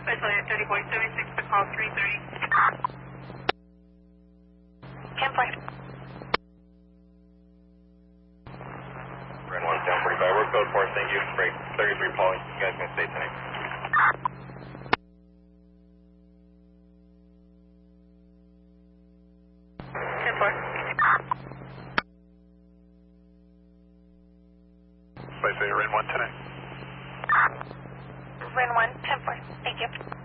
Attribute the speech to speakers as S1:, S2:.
S1: Special 3046 to call 330. 10-4.
S2: Ren 1, 1045. We're code 4, thank you. Break 33 Pauling. You guys can stay tonight.
S3: By say Ren 1 tonight.
S1: Ren 1, 10-4. Thank you.